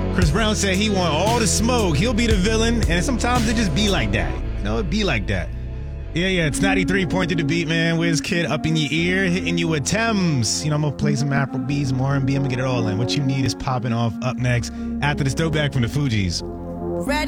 Chris Brown said he want all the smoke. He'll be the villain, and sometimes it just be like that. You know, it be like that. Yeah, it's 93 point to the beat, man. WizKid up in your ear, hitting you with Thames. You know, I'm going to play some Afrobeats, some R&B. I'm going to get it all in. What you need is popping off up next after this throwback from the Fugees. Ready?